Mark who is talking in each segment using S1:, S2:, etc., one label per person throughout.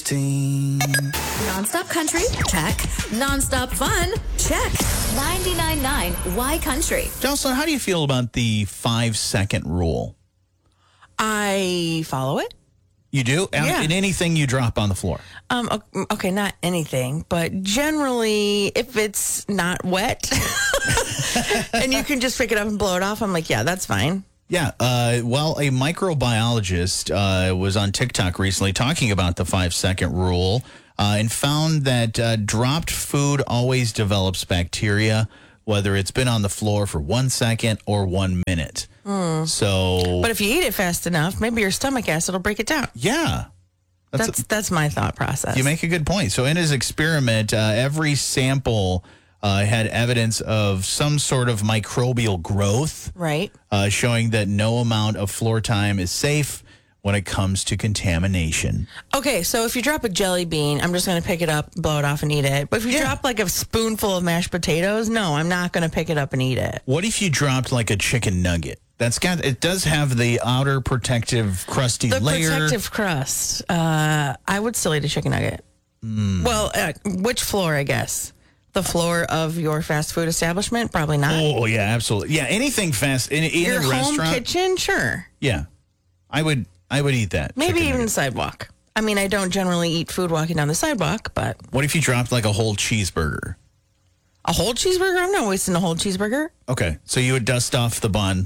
S1: 16.
S2: Nonstop country? Check. Nonstop fun? Check. 99.9 Y Country.
S1: Jocelyn, how do you feel about the 5-second rule?
S3: I follow it.
S1: You do?
S3: Yeah.
S1: In anything you drop on the floor?
S3: Okay, not anything, but generally, if it's not wet and you can just pick it up and blow it off, I'm like, yeah, that's fine.
S1: Yeah. Well, a microbiologist was on TikTok recently talking about the 5-second rule and found that dropped food always develops bacteria, whether it's been on the floor for 1 second or 1 minute. So,
S3: But if you eat it fast enough, maybe your stomach acid will break it down.
S1: yeah.
S3: That's my thought process.
S1: You make a good point. So in his experiment, every sample had evidence of some sort of microbial growth,
S3: Right.
S1: showing that no amount of floor time is safe when it comes to contamination.
S3: Okay, so if you drop a jelly bean, I'm just going to pick it up, blow it off, and eat it. But if you drop like a spoonful of mashed potatoes, no, I'm not going to pick it up and eat it.
S1: What if you dropped like a chicken nugget? It does have the outer protective crusty
S3: The
S1: layer.
S3: protective crust. I would still eat a chicken nugget. Well, which floor, I guess? The floor of your fast food establishment? Probably not.
S1: Oh yeah, absolutely. Yeah, anything fast in
S3: your
S1: a
S3: home
S1: restaurant.
S3: kitchen? Sure.
S1: Yeah, I would eat that.
S3: Maybe
S1: chicken
S3: even
S1: nugget.
S3: sidewalk. I mean, I don't generally eat food walking down the sidewalk, but
S1: What if you dropped like a whole cheeseburger?
S3: a whole cheeseburger? I'm not wasting a whole cheeseburger.
S1: Okay, so you would dust off the bun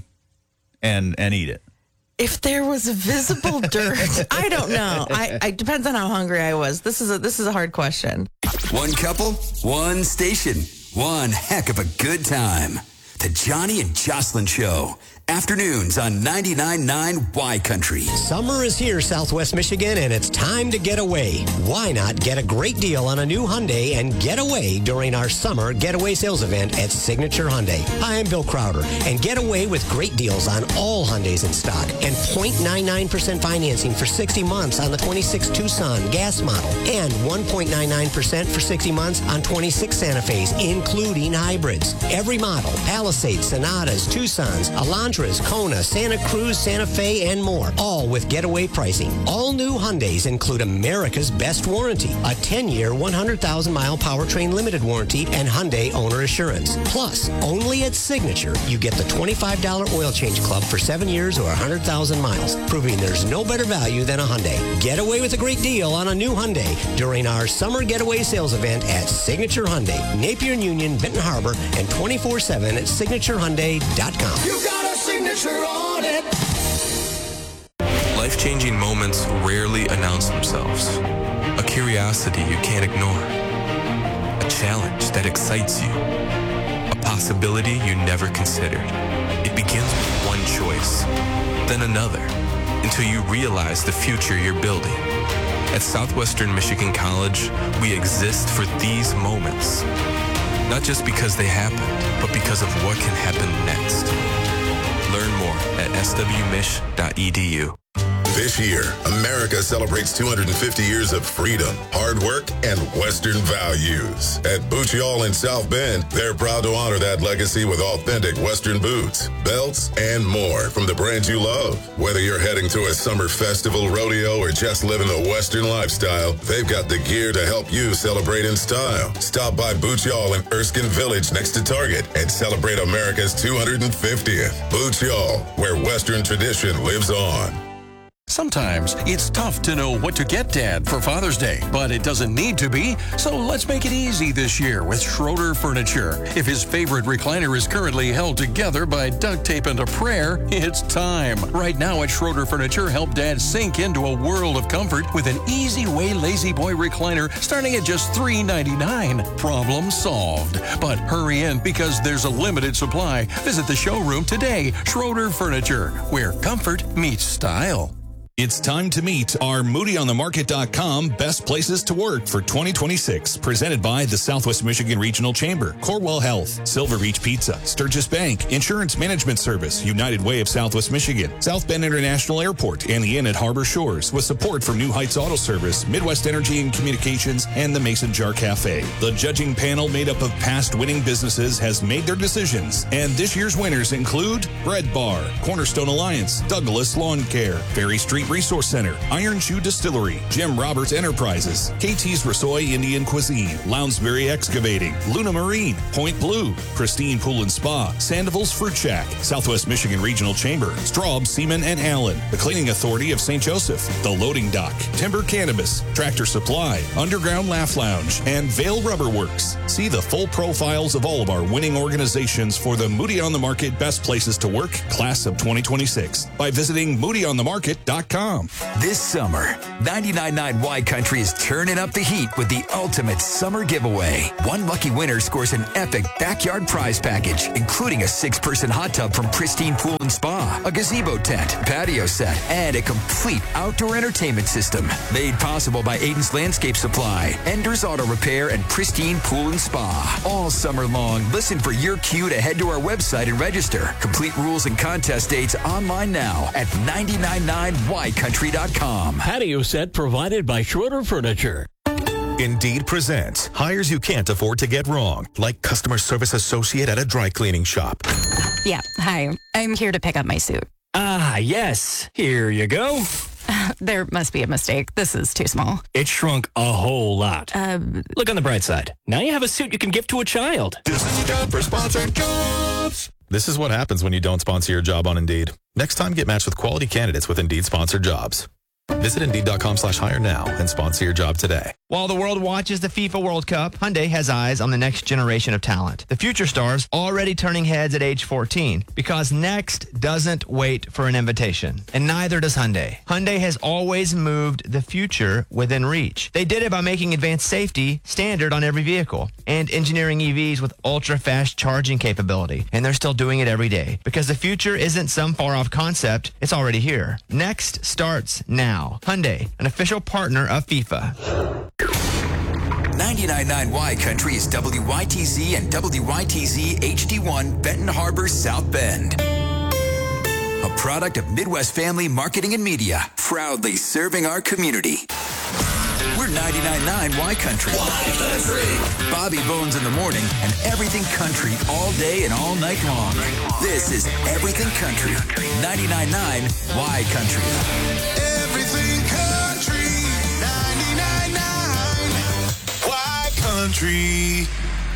S1: and eat it.
S3: If there was visible dirt, I don't know. I depends on how hungry I was. This is a hard question.
S4: One couple, one station, one heck of a good time. The Johnny and Jocelyn Show. Afternoons on 99.9 Y Country.
S5: Summer is here, Southwest Michigan, and it's time to get away. Why not get a great deal on a new Hyundai and get away during our summer getaway sales event at Signature Hyundai? Hi, I'm Bill Crowder, and get away with great deals on all Hyundais in stock and 0.99% financing for 60 months on the 26 Tucson gas model and 1.99% for 60 months on 26 Santa Fe's, including hybrids. Every model, Palisades, Sonatas, Tucsons, Elantras, Kona, Santa Cruz, Santa Fe, and more, all with getaway pricing. All new Hyundais include America's best warranty, a 10-year, 100,000-mile powertrain limited warranty, and Hyundai owner assurance. Plus, only at Signature, you get the $25 oil change club for 7 years or 100,000 miles, proving there's no better value than a Hyundai. Get away with a great deal on a new Hyundai during our summer getaway sales event at Signature Hyundai, Napier and Union, Benton Harbor, and 24/7 at signaturehyundai.com.
S6: You got a signature on it.
S7: Life-changing moments rarely announce themselves. A curiosity you can't ignore. A challenge that excites you. A possibility you never considered. It begins with one choice, then another, until you realize the future you're building. At Southwestern Michigan College, we exist for these moments. Not just because they happened, but because of what can happen next. Learn more at swmich.edu.
S8: This year, America celebrates 250 years of freedom, hard work, and Western values. At Bucciol in South Bend, they're proud to honor that legacy with authentic Western boots, belts, and more from the brands you love. Whether you're heading to a summer festival, rodeo, or just living the Western lifestyle, they've got the gear to help you celebrate in style. Stop by Bucciol in Erskine Village next to Target and celebrate America's 250th. Bucciol, where Western tradition lives on.
S9: Sometimes it's tough to know what to get Dad for Father's Day, but it doesn't need to be. So let's make it easy this year with Schroeder Furniture. If his favorite recliner is currently held together by duct tape and a prayer, it's time. Right now at Schroeder Furniture, help Dad sink into a world of comfort with an Easy Way Lazy Boy recliner starting at just $3.99. Problem solved. But hurry in because there's a limited supply. Visit the showroom today. Schroeder Furniture, where comfort meets style.
S10: It's time to meet our MoodyOnTheMarket.com best places to work for 2026, presented by the Southwest Michigan Regional Chamber, Corewell Health, Silver Beach Pizza, Sturgis Bank, Insurance Management Service, United Way of Southwest Michigan, South Bend International Airport, and the Inn at Harbor Shores, with support from New Heights Auto Service, Midwest Energy and Communications, and the Mason Jar Cafe. The judging panel, made up of past winning businesses, has made their decisions, and this year's winners include Bread Bar, Cornerstone Alliance, Douglas Lawn Care, Ferry Street Resource Center, Iron Shoe Distillery, Jim Roberts Enterprises, KT's Rasoy Indian Cuisine, Lounsbury Excavating, Luna Marine, Point Blue, Pristine Pool and Spa, Sandoval's Fruit Shack, Southwest Michigan Regional Chamber, Straub, Seaman and Allen, the Cleaning Authority of St. Joseph, the Loading Dock, Timber Cannabis, Tractor Supply, Underground Laugh Lounge, and Vail Rubber Works. See the full profiles of all of our winning organizations for the Moody on the Market Best Places to Work Class of 2026 by visiting moodyonthemarket.com.
S4: This summer, 99.9 Y Country is turning up the heat with the ultimate summer giveaway. One lucky winner scores an epic backyard prize package, including a 6-person hot tub from Pristine Pool and Spa, a gazebo tent, patio set, and a complete outdoor entertainment system. Made possible by Aiden's Landscape Supply, Ender's Auto Repair, and Pristine Pool and Spa. All summer long, listen for your cue to head to our website and register. Complete rules and contest dates online now at 999ycountry.com.
S11: Patio set provided by Schroeder Furniture.
S12: Indeed presents hires you can't afford to get wrong, like customer service associate at a dry cleaning shop.
S13: Yeah, hi. I'm here to pick up my suit.
S14: Ah, yes. Here you go.
S13: There must be a mistake. This is too small.
S14: It shrunk a whole lot. Look on the bright side. Now you have a suit you can give to a child.
S12: This is your job for Sponsored Jobs. This is what happens when you don't sponsor your job on Indeed. Next time, get matched with quality candidates with Indeed Sponsored Jobs. Visit Indeed.com/hire now and sponsor your job today.
S15: While the world watches the FIFA World Cup, Hyundai has eyes on the next generation of talent. The future stars already turning heads at age 14 because next doesn't wait for an invitation. And neither does Hyundai. Hyundai has always moved the future within reach. They did it by making advanced safety standard on every vehicle and engineering EVs with ultra-fast charging capability. And they're still doing it every day because the future isn't some far-off concept. It's already here. Next starts now. Hyundai, an official partner of FIFA.
S4: 99.9 Y Country is WYTZ and WYTZ HD1 Benton Harbor, South Bend. A product of Midwest Family Marketing and Media, proudly serving our community. We're 99.9 Y Country.
S6: Y Country.
S4: Bobby Bones in the morning and everything country all day and all night long. This is Everything Country. 99.9 Y Country.
S6: Everything country. 99.9 Y Country.